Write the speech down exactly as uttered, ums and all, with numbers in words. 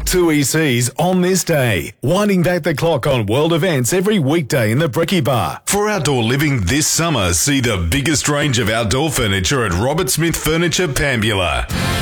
two E Cs on this day, winding back the clock on world events every weekday in the Bricky Bar. For outdoor living this summer, see the biggest range of outdoor furniture at Robert Smith Furniture, Pambula.